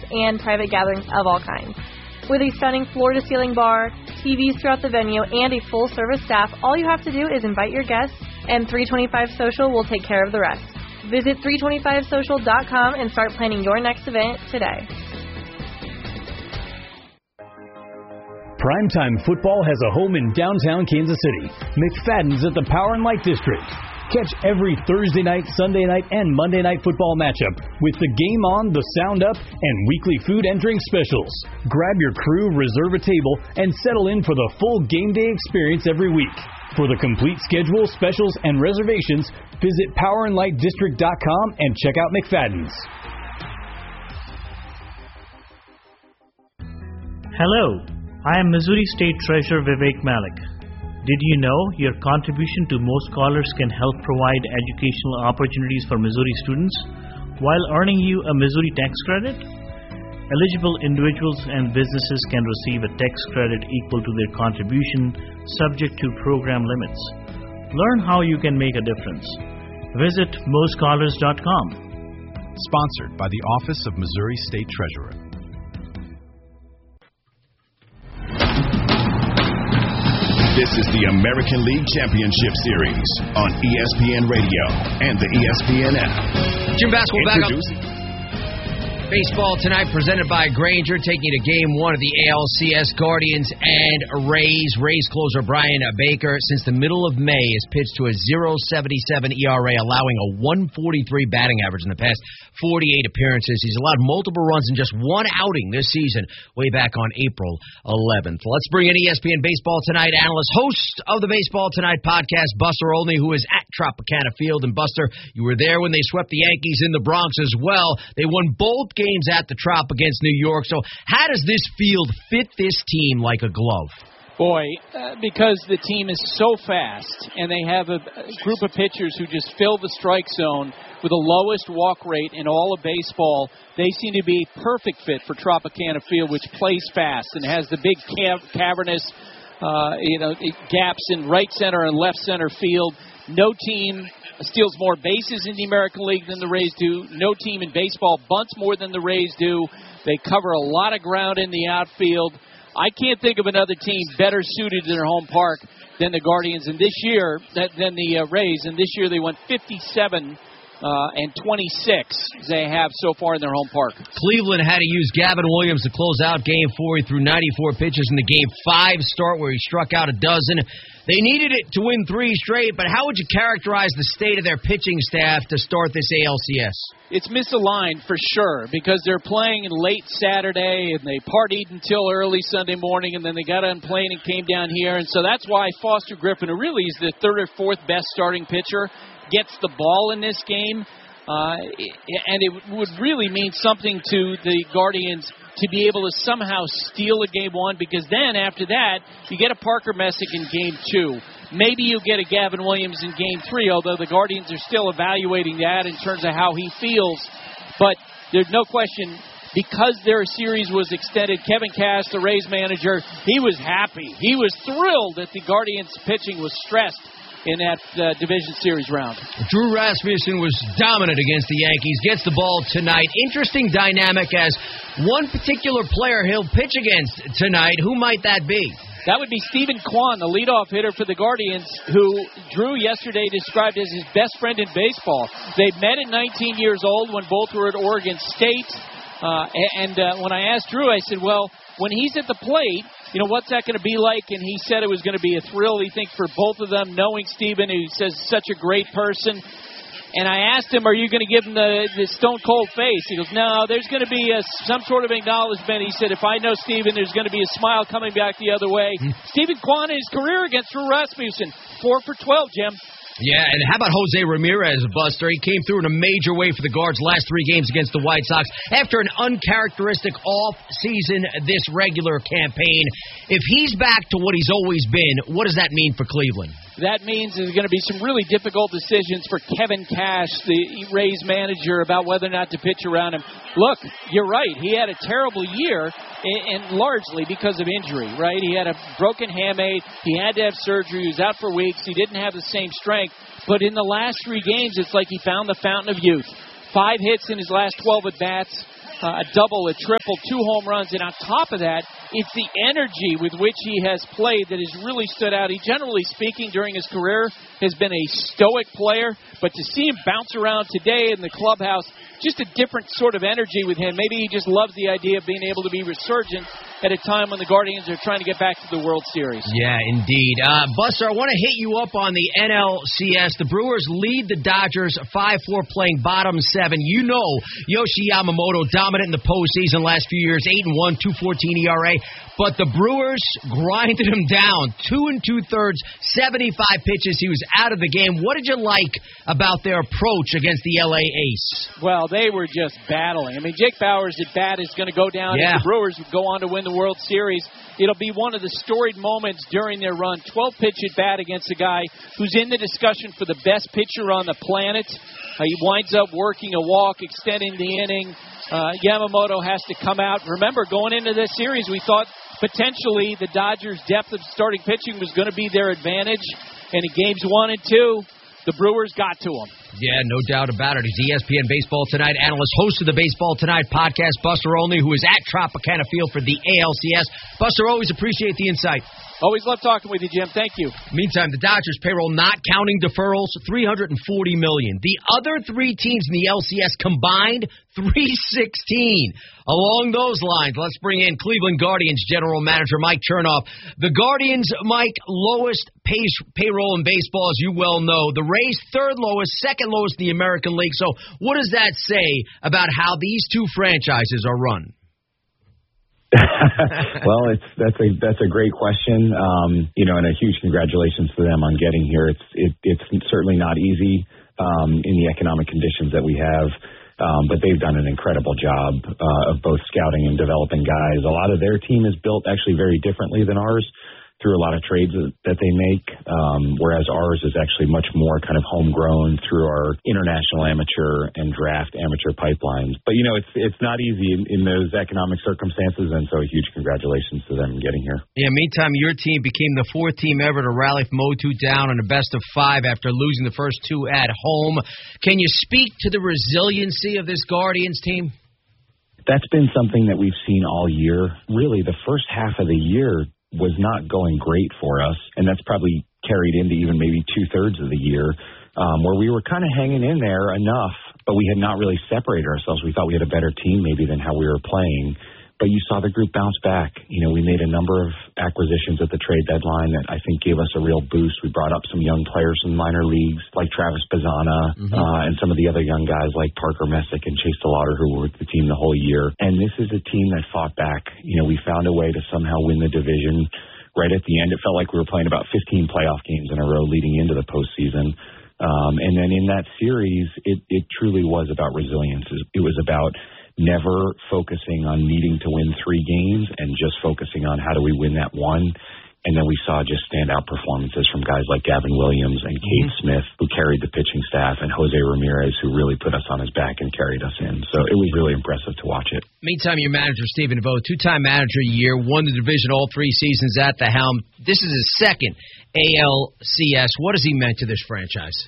and private gatherings of all kinds. With a stunning floor-to-ceiling bar, TVs throughout the venue, and a full-service staff, all you have to do is invite your guests, and 325 Social will take care of the rest. Visit 325social.com and start planning your next event today. Primetime football has a home in downtown Kansas City. McFadden's at the Power and Light District. Catch every Thursday night, Sunday night, and Monday night football matchup with the game on, the sound up, and weekly food and drink specials. Grab your crew, reserve a table, and settle in for the full game day experience every week. For the complete schedule, specials, and reservations, visit powerandlightdistrict.com and check out McFadden's. Hello, I am Missouri State Treasurer Vivek Malik. Did you know your contribution to Mo Scholars can help provide educational opportunities for Missouri students while earning you a Missouri tax credit? Eligible individuals and businesses can receive a tax credit equal to their contribution, subject to program limits. Learn how you can make a difference. Visit moscholars.com. Sponsored by the Office of Missouri State Treasurer. This is the American League Championship Series on ESPN Radio and the ESPN app. Jim Basketball back up. Baseball tonight presented by Grainger, taking you to Game 1 of the ALCS. Guardians and Rays. Rays closer Brian Baker, since the middle of May, has pitched to a 0.77 ERA, allowing a 143 batting average in the past 48 appearances. He's allowed multiple runs in just one outing this season, way back on April 11th. Let's bring in ESPN Baseball Tonight analyst, host of the Baseball Tonight podcast, Buster Olney, who is at Tropicana Field. And Buster, you were there when they swept the Yankees in the Bronx as well. They won both games at the Trop against New York. So how does this field fit this team like a glove? Boy, because the team is so fast, and they have a group of pitchers who just fill the strike zone with the lowest walk rate in all of baseball, they seem to be a perfect fit for Tropicana Field, which plays fast and has the big cavernous gaps in right center and left center field. No team steals more bases in the American League than the Rays do. No team in baseball bunts more than the Rays do. They cover a lot of ground in the outfield. I can't think of another team better suited to their home park than the Guardians, and this year than the Rays. And this year they won 57 and 26 they have so far in their home park. Cleveland had to use Gavin Williams to close out Game 4. He threw 94 pitches in the Game 5 start where he struck out a dozen. They needed it to win 3 straight, but how would you characterize the state of their pitching staff to start this ALCS? It's misaligned for sure because they're playing late Saturday and they partied until early Sunday morning and then they got on plane and came down here. And so that's why Foster Griffin, who really is the 3rd or 4th best starting pitcher, gets the ball in this game. And it would really mean something to the Guardians to be able to somehow steal a Game 1, because then after that, you get a Parker Messick in Game 2. Maybe you get a Gavin Williams in Game 3, although the Guardians are still evaluating that in terms of how he feels. But there's no question, because their series was extended, Kevin Cash, the Rays manager, he was happy. He was thrilled that the Guardians' pitching was stressed in that division series round. Drew Rasmussen was dominant against the Yankees, gets the ball tonight. Interesting dynamic as one particular player he'll pitch against tonight. Who might that be? That would be Stephen Kwan, the leadoff hitter for the Guardians, who Drew yesterday described as his best friend in baseball. They met at 19 years old when both were at Oregon State. When I asked Drew, I said, well, when he's at the plate, what's that going to be like? And he said it was going to be a thrill, he thinks, for both of them, knowing Stephen, who says is such a great person. And I asked him, are you going to give him the stone-cold face? He goes, no, there's going to be some sort of acknowledgement. He said, if I know Stephen, there's going to be a smile coming back the other way. Stephen Kwan in his career against Drew Rasmussen, 4 for 12, Jim. Yeah, and how about Jose Ramirez, Buster? He came through in a major way for the Guards last 3 games against the White Sox after an uncharacteristic off-season this regular campaign. If he's back to what he's always been, what does that mean for Cleveland? That means there's going to be some really difficult decisions for Kevin Cash, the Rays manager, about whether or not to pitch around him. Look, you're right. He had a terrible year, and largely because of injury, right? He had a broken hamate. He had to have surgery. He was out for weeks. He didn't have the same strength. But in the last 3 games, it's like he found the fountain of youth. 5 hits in his last 12 at-bats. a double, a triple, 2 home runs, and on top of that, it's the energy with which he has played that has really stood out. He, generally speaking, during his career, has been a stoic player, but to see him bounce around today in the clubhouse, just a different sort of energy with him. Maybe he just loves the idea of being able to be resurgent at a time when the Guardians are trying to get back to the World Series. Yeah, indeed. Buster, I want to hit you up on the NLCS. The Brewers lead the Dodgers 5-4 playing bottom 7. You know Yoshi Yamamoto dominant in the postseason last few years, 8-1, 2.14 ERA. But the Brewers grinded him down, 2 2/3, 75 pitches. He was out of the game. What did you like about their approach against the LA Ace? Well, they were just battling. I mean, Jake Bauers at bat is going to go down. Yeah. If the Brewers would go on to win the World Series, it'll be one of the storied moments during their run. 12-pitch at bat against a guy who's in the discussion for the best pitcher on the planet. He winds up working a walk, extending the inning. Yamamoto has to come out. Remember, going into this series, we thought potentially the Dodgers' depth of starting pitching was going to be their advantage. And in games 1 and 2, the Brewers got to them. Yeah, no doubt about it. He's ESPN Baseball Tonight analyst, host of the Baseball Tonight podcast, Buster Olney, who is at Tropicana Field for the ALCS. Buster, always appreciate the insight. Always love talking with you, Jim. Thank you. Meantime, the Dodgers payroll, not counting deferrals, $340 million. The other 3 teams in the LCS combined, $316. Along those lines, let's bring in Cleveland Guardians General Manager Mike Chernoff. The Guardians, Mike, lowest payroll in baseball, as you well know. The Rays, 3rd lowest, 2nd lowest in the American League. So what does that say about how these 2 franchises are run? Well, that's a great question, and a huge congratulations to them on getting here. It's certainly not easy in the economic conditions that we have, but they've done an incredible job of both scouting and developing guys. A lot of their team is built actually very differently than ours, through a lot of trades that they make, whereas ours is actually much more kind of homegrown through our international amateur and draft amateur pipelines. But, it's not easy in those economic circumstances, and so a huge congratulations to them getting here. Yeah, meantime, your team became the 4th team ever to rally from 0-2 down on a best-of-5 after losing the first 2 at home. Can you speak to the resiliency of this Guardians team? That's been something that we've seen all year. Really, the first half of the year was not going great for us, and that's probably carried into even maybe 2/3 of the year, where we were kind of hanging in there enough, but we had not really separated ourselves. We thought we had a better team maybe than how we were playing, but you saw the group bounce back. We made a number of acquisitions at the trade deadline that I think gave us a real boost. We brought up some young players in minor leagues like Travis Bazzana and some of the other young guys like Parker Messick and Chase DeLauder, who were with the team the whole year. And this is a team that fought back. We found a way to somehow win the division right at the end. It felt like we were playing about 15 playoff games in a row leading into the postseason. And then in that series, it truly was about resilience. It was about never focusing on needing to win 3 games and just focusing on how do we win that one. And then we saw just standout performances from guys like Gavin Williams and Cade Smith, who carried the pitching staff, and Jose Ramirez, who really put us on his back and carried us in. So it was really impressive to watch it. Meantime, your manager, Stephen DeVoe, 2-time manager a year, won the division all 3 seasons at the helm. This is his 2nd ALCS. What has he meant to this franchise?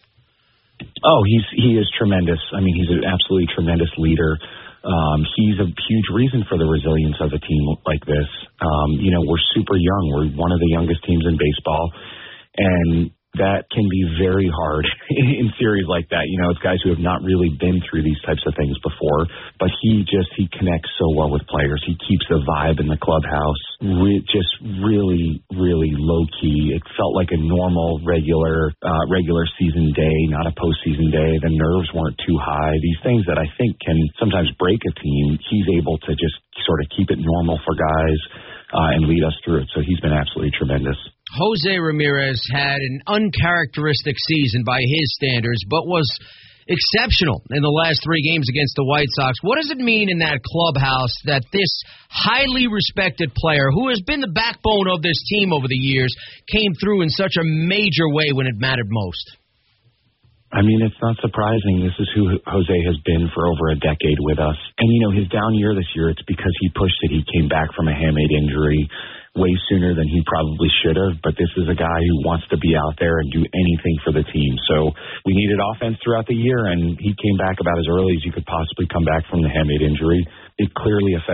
Oh, he is tremendous. I mean, he's an absolutely tremendous leader. He's a huge reason for the resilience of a team like this. We're super young. We're one of the youngest teams in baseball, and that can be very hard in series like that. It's guys who have not really been through these types of things before, but he connects so well with players. He keeps the vibe in the clubhouse just really, really low key. It felt like a normal, regular season day, not a postseason day. The nerves weren't too high. These things that I think can sometimes break a team, he's able to just sort of keep it normal for guys and lead us through it. So he's been absolutely tremendous. Jose Ramirez had an uncharacteristic season by his standards, but was exceptional in the last 3 games against the White Sox. What does it mean in that clubhouse that this highly respected player, who has been the backbone of this team over the years, came through in such a major way when it mattered most? I mean, it's not surprising. This is who Jose has been for over a decade with us. And, his down year this year, it's because he pushed it. He came back from a hamate injury, way sooner than he probably should have, but this is a guy who wants to be out there and do anything for the team. So we needed offense throughout the year, and he came back about as early as you could possibly come back from the hamate injury. It clearly affected